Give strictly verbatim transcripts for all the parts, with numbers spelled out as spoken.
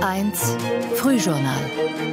eins Frühjournal.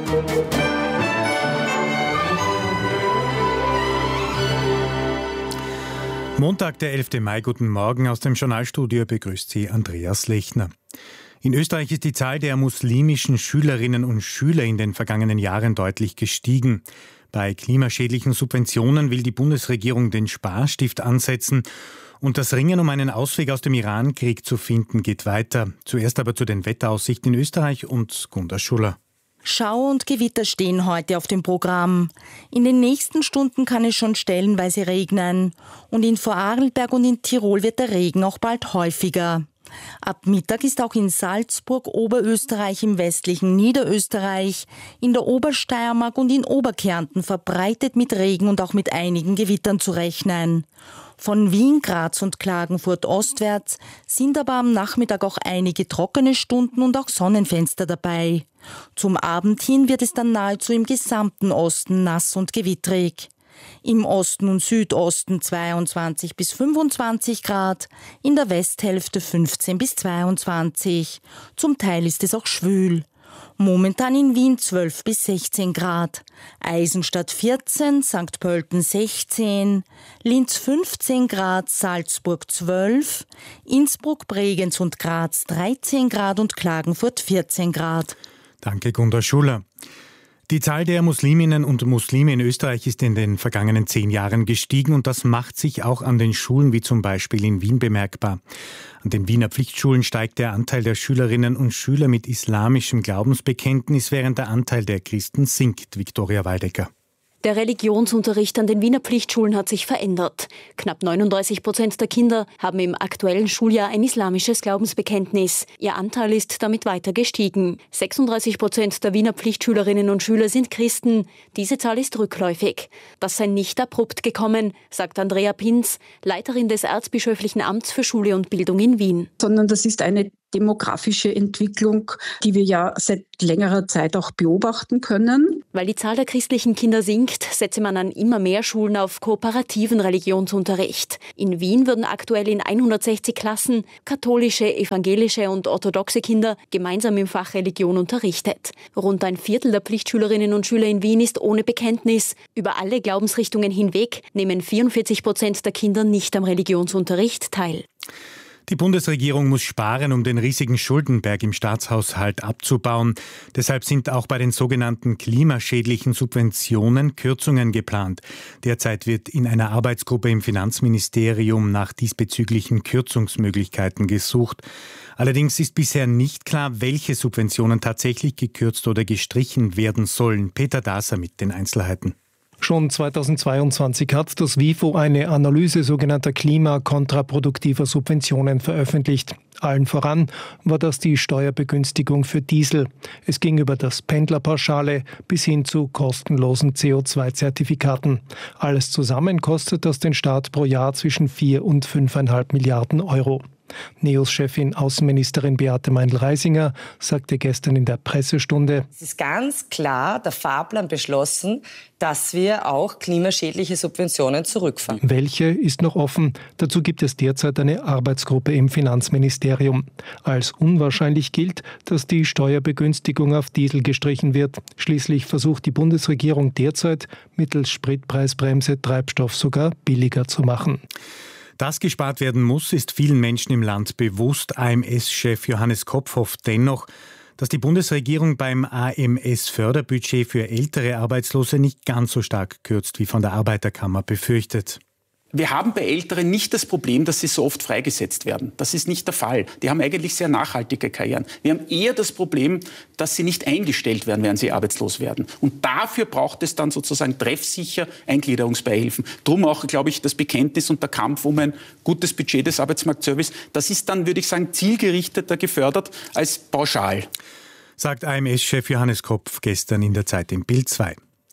Montag, der elfte Mai. Guten Morgen. Aus dem Journalstudio begrüßt Sie Andreas Lechner. In Österreich ist die Zahl der muslimischen Schülerinnen und Schüler in den vergangenen Jahren deutlich gestiegen. Bei klimaschädlichen Subventionen will die Bundesregierung den Sparstift ansetzen. Und das Ringen um einen Ausweg aus dem Iran-Krieg zu finden geht weiter. Zuerst aber zu den Wetteraussichten in Österreich und Gunda Schuller. Schauer und Gewitter stehen heute auf dem Programm. In den nächsten Stunden kann es schon stellenweise regnen. Und in Vorarlberg und in Tirol wird der Regen auch bald häufiger. Ab Mittag ist auch in Salzburg, Oberösterreich, im westlichen Niederösterreich, in der Obersteiermark und in Oberkärnten verbreitet mit Regen und auch mit einigen Gewittern zu rechnen. Von Wien, Graz und Klagenfurt ostwärts sind aber am Nachmittag auch einige trockene Stunden und auch Sonnenfenster dabei. Zum Abend hin wird es dann nahezu im gesamten Osten nass und gewittrig. Im Osten und Südosten zweiundzwanzig bis fünfundzwanzig Grad, in der Westhälfte fünfzehn bis zweiundzwanzig. Zum Teil ist es auch schwül. Momentan in Wien zwölf bis sechzehn Grad, Eisenstadt vierzehn, Sankt Pölten sechzehn, Linz fünfzehn Grad, Salzburg zwölf, Innsbruck, Bregenz und Graz dreizehn Grad und Klagenfurt vierzehn Grad. Danke, Gunda Schuller. Die Zahl der Musliminnen und Muslime in Österreich ist in den vergangenen zehn Jahren gestiegen und das macht sich auch an den Schulen wie zum Beispiel in Wien bemerkbar. An den Wiener Pflichtschulen steigt der Anteil der Schülerinnen und Schüler mit islamischem Glaubensbekenntnis, während der Anteil der Christen sinkt. Viktoria Waldecker. Der Religionsunterricht an den Wiener Pflichtschulen hat sich verändert. Knapp neununddreißig Prozent der Kinder haben im aktuellen Schuljahr ein islamisches Glaubensbekenntnis. Ihr Anteil ist damit weiter gestiegen. sechsunddreißig Prozent der Wiener Pflichtschülerinnen und Schüler sind Christen. Diese Zahl ist rückläufig. Das sei nicht abrupt gekommen, sagt Andrea Pinz, Leiterin des Erzbischöflichen Amts für Schule und Bildung in Wien. Sondern das ist eine demografische Entwicklung, die wir ja seit längerer Zeit auch beobachten können. Weil die Zahl der christlichen Kinder sinkt, setze man an immer mehr Schulen auf kooperativen Religionsunterricht. In Wien würden aktuell in hundertsechzig Klassen katholische, evangelische und orthodoxe Kinder gemeinsam im Fach Religion unterrichtet. Rund ein Viertel der Pflichtschülerinnen und Schüler in Wien ist ohne Bekenntnis. Über alle Glaubensrichtungen hinweg nehmen vierundvierzig Prozent der Kinder nicht am Religionsunterricht teil. Die Bundesregierung muss sparen, um den riesigen Schuldenberg im Staatshaushalt abzubauen. Deshalb sind auch bei den sogenannten klimaschädlichen Subventionen Kürzungen geplant. Derzeit wird in einer Arbeitsgruppe im Finanzministerium nach diesbezüglichen Kürzungsmöglichkeiten gesucht. Allerdings ist bisher nicht klar, welche Subventionen tatsächlich gekürzt oder gestrichen werden sollen. Peter Daser mit den Einzelheiten. Schon zweitausendzweiundzwanzig hat das WIFO eine Analyse sogenannter klimakontraproduktiver Subventionen veröffentlicht. Allen voran war das die Steuerbegünstigung für Diesel. Es ging über das Pendlerpauschale bis hin zu kostenlosen C O zwei Zertifikaten. Alles zusammen kostet das den Staat pro Jahr zwischen vier und fünfeinhalb Milliarden Euro. NEOS-Chefin Außenministerin Beate Meindl-Reisinger sagte gestern in der Pressestunde: Es ist ganz klar der Fahrplan beschlossen, dass wir auch klimaschädliche Subventionen zurückfahren. Welche ist noch offen? Dazu gibt es derzeit eine Arbeitsgruppe im Finanzministerium. Als unwahrscheinlich gilt, dass die Steuerbegünstigung auf Diesel gestrichen wird. Schließlich versucht die Bundesregierung derzeit, mittels Spritpreisbremse Treibstoff sogar billiger zu machen. Dass gespart werden muss, ist vielen Menschen im Land bewusst. A M S-Chef Johannes Kopf hofft dennoch, dass die Bundesregierung beim A M S-Förderbudget für ältere Arbeitslose nicht ganz so stark kürzt, wie von der Arbeiterkammer befürchtet. Wir haben bei Älteren nicht das Problem, dass sie so oft freigesetzt werden. Das ist nicht der Fall. Die haben eigentlich sehr nachhaltige Karrieren. Wir haben eher das Problem, dass sie nicht eingestellt werden, während sie arbeitslos werden. Und dafür braucht es dann sozusagen treffsicher Eingliederungsbeihilfen. Drum auch, glaube ich, das Bekenntnis und der Kampf um ein gutes Budget des Arbeitsmarktservice. Das ist dann, würde ich sagen, zielgerichteter gefördert als pauschal. Sagt A M S-Chef Johannes Kopf gestern in der Zeit im Bild zwei.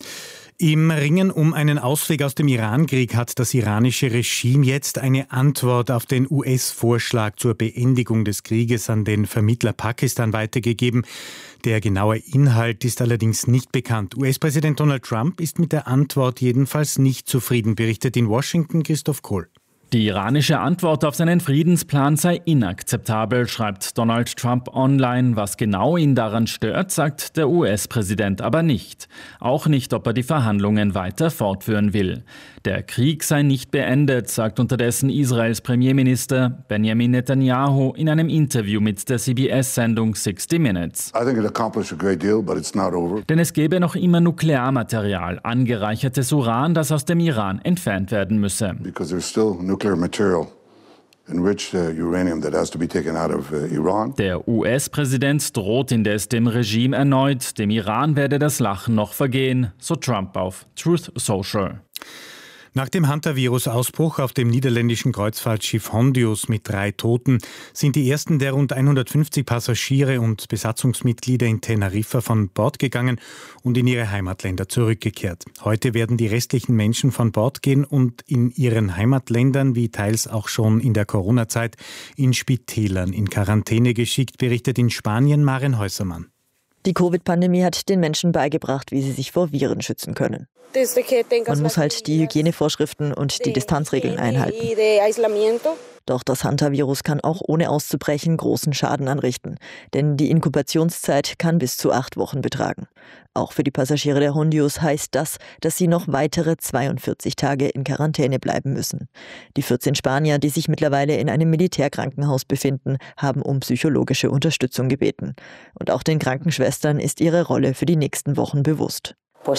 Im Ringen um einen Ausweg aus dem Iran-Krieg hat das iranische Regime jetzt eine Antwort auf den U S-Vorschlag zur Beendigung des Krieges an den Vermittler Pakistan weitergegeben. Der genaue Inhalt ist allerdings nicht bekannt. U S-Präsident Donald Trump ist mit der Antwort jedenfalls nicht zufrieden, berichtet in Washington Christoph Kohl. Die iranische Antwort auf seinen Friedensplan sei inakzeptabel, schreibt Donald Trump online. Was genau ihn daran stört, sagt der U S-Präsident aber nicht. Auch nicht, ob er die Verhandlungen weiter fortführen will. Der Krieg sei nicht beendet, sagt unterdessen Israels Premierminister Benjamin Netanyahu in einem Interview mit der C B S-Sendung sixty minutes. I think it accomplished a great deal, but it's not over. Denn es gäbe noch immer Nuklearmaterial, angereichertes Uran, das aus dem Iran entfernt werden müsse. Because there's still nuclear material. Enriched uranium that has to be taken out of Iran. Der U S-Präsident droht indes dem Regime erneut. Dem Iran werde das Lachen noch vergehen, so Trump auf Truth Social. Nach dem Hantavirus-Ausbruch auf dem niederländischen Kreuzfahrtschiff Hondius mit drei Toten sind die ersten der rund hundertfünfzig Passagiere und Besatzungsmitglieder in Teneriffa von Bord gegangen und in ihre Heimatländer zurückgekehrt. Heute werden die restlichen Menschen von Bord gehen und in ihren Heimatländern, wie teils auch schon in der Corona-Zeit, in Spitälern in Quarantäne geschickt, berichtet in Spanien Maren Häusermann. Die Covid-Pandemie hat den Menschen beigebracht, wie sie sich vor Viren schützen können. Man muss halt die Hygienevorschriften und die Distanzregeln einhalten. Doch das Hantavirus kann auch ohne auszubrechen großen Schaden anrichten, denn die Inkubationszeit kann bis zu acht Wochen betragen. Auch für die Passagiere der Hondius heißt das, dass sie noch weitere zweiundvierzig Tage in Quarantäne bleiben müssen. Die vierzehn Spanier, die sich mittlerweile in einem Militärkrankenhaus befinden, haben um psychologische Unterstützung gebeten. Und auch den Krankenschwestern ist ihre Rolle für die nächsten Wochen bewusst.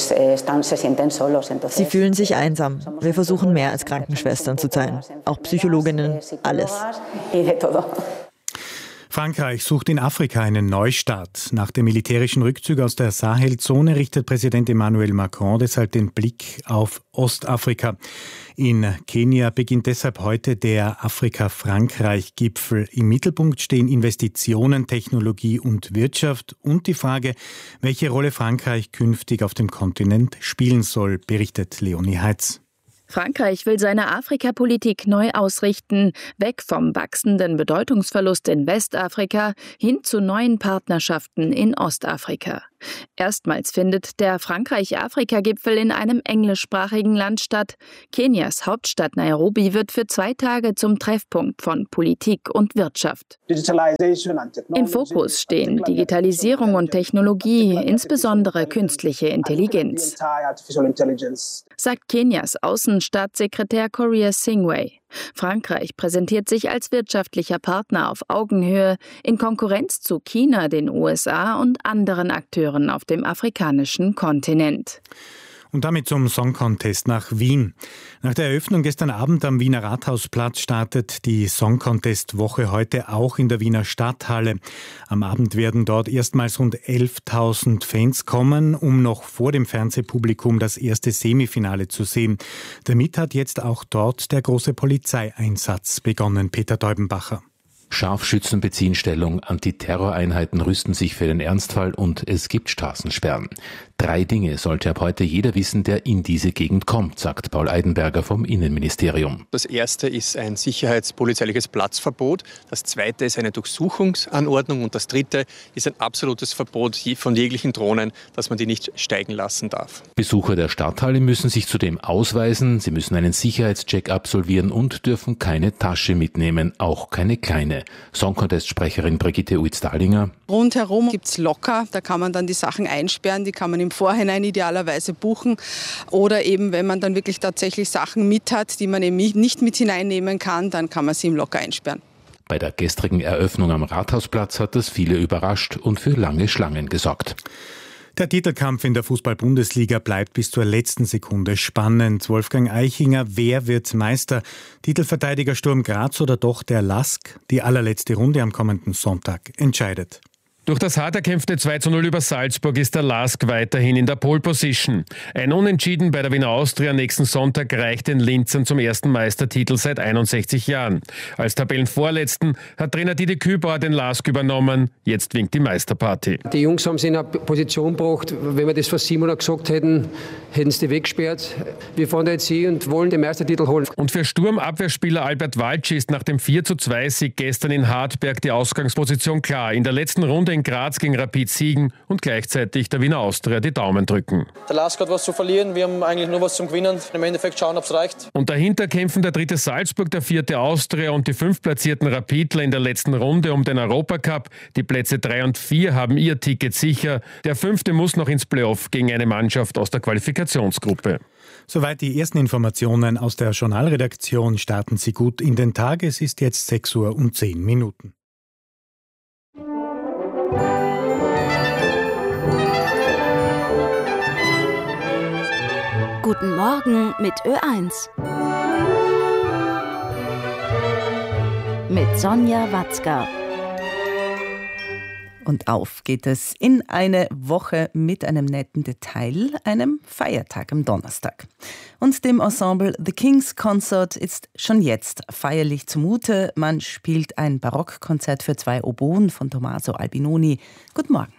Sie fühlen sich einsam. Wir versuchen mehr als Krankenschwestern zu sein. Auch Psychologinnen, alles. Frankreich sucht in Afrika einen Neustart. Nach dem militärischen Rückzug aus der Sahelzone richtet Präsident Emmanuel Macron deshalb den Blick auf Ostafrika. In Kenia beginnt deshalb heute der Afrika-Frankreich-Gipfel. Im Mittelpunkt stehen Investitionen, Technologie und Wirtschaft und die Frage, welche Rolle Frankreich künftig auf dem Kontinent spielen soll, berichtet Leonie Heitz. Frankreich will seine Afrikapolitik neu ausrichten, weg vom wachsenden Bedeutungsverlust in Westafrika hin zu neuen Partnerschaften in Ostafrika. Erstmals findet der Frankreich-Afrika-Gipfel in einem englischsprachigen Land statt. Kenias Hauptstadt Nairobi wird für zwei Tage zum Treffpunkt von Politik und Wirtschaft. Im Fokus stehen Digitalisierung und Technologie, insbesondere künstliche Intelligenz, sagt Kenias Außenstaatssekretär Korea Singway. Frankreich präsentiert sich als wirtschaftlicher Partner auf Augenhöhe in Konkurrenz zu China, den U S A und anderen Akteuren auf dem afrikanischen Kontinent. Und damit zum Song Contest nach Wien. Nach der Eröffnung gestern Abend am Wiener Rathausplatz startet die Song Contest Woche heute auch in der Wiener Stadthalle. Am Abend werden dort erstmals rund elftausend Fans kommen, um noch vor dem Fernsehpublikum das erste Semifinale zu sehen. Damit hat jetzt auch dort der große Polizeieinsatz begonnen. Peter Deubenbacher. Scharfschützen beziehen Stellung, Antiterroreinheiten rüsten sich für den Ernstfall und es gibt Straßensperren. Drei Dinge sollte ab heute jeder wissen, der in diese Gegend kommt, sagt Paul Eidenberger vom Innenministerium. Das erste ist ein sicherheitspolizeiliches Platzverbot, das zweite ist eine Durchsuchungsanordnung und das dritte ist ein absolutes Verbot von jeglichen Drohnen, dass man die nicht steigen lassen darf. Besucher der Stadthalle müssen sich zudem ausweisen, sie müssen einen Sicherheitscheck absolvieren und dürfen keine Tasche mitnehmen, auch keine kleine. Song-Contest-Sprecherin Brigitte Uitz-Dahlinger. Rundherum gibt's Locker, da kann man dann die Sachen einsperren, die kann man im Vorhinein idealerweise buchen. Oder eben, wenn man dann wirklich tatsächlich Sachen mit hat, die man eben nicht mit hineinnehmen kann, dann kann man sie im Locker einsperren. Bei der gestrigen Eröffnung am Rathausplatz hat das viele überrascht und für lange Schlangen gesorgt. Der Titelkampf in der Fußball-Bundesliga bleibt bis zur letzten Sekunde spannend. Wolfgang Eichinger, wer wird Meister? Titelverteidiger Sturm Graz oder doch der Lask? Die allerletzte Runde am kommenden Sonntag entscheidet. Durch das hart erkämpfte zwei zu null über Salzburg ist der Lask weiterhin in der Pole Position. Ein Unentschieden bei der Wiener Austria nächsten Sonntag reicht den Linzern zum ersten Meistertitel seit einundsechzig Jahren. Als Tabellenvorletzten hat Trainer Didi Kübauer den Lask übernommen. Jetzt winkt die Meisterparty. Die Jungs haben sich in eine Position gebracht. Wenn wir das vor sieben Monaten gesagt hätten, hätten sie die weggesperrt. Wir fahren da jetzt hin und wollen den Meistertitel holen. Und für Sturmabwehrspieler Albert Walci ist nach dem vier zu zwei Sieg gestern in Hartberg die Ausgangsposition klar. In der letzten Runde in Graz gegen Rapid siegen und gleichzeitig der Wiener Austria die Daumen drücken. Der Lask hat was zu verlieren, wir haben eigentlich nur was zum Gewinnen. Im Endeffekt schauen, ob es reicht. Und dahinter kämpfen der dritte Salzburg, der vierte Austria und die fünftplatzierten Rapidler in der letzten Runde um den Europacup. Die Plätze drei und vier haben ihr Ticket sicher. Der fünfte muss noch ins Playoff gegen eine Mannschaft aus der Qualifikationsgruppe. Soweit die ersten Informationen aus der Journalredaktion. Starten Sie gut in den Tag. Es ist jetzt sechs Uhr und zehn Minuten. Guten Morgen mit Ö eins. Mit Sonja Watzka. Und auf geht es in eine Woche mit einem netten Detail, einem Feiertag am Donnerstag. Und dem Ensemble The King's Consort ist schon jetzt feierlich zumute. Man spielt ein Barockkonzert für zwei Oboen von Tommaso Albinoni. Guten Morgen.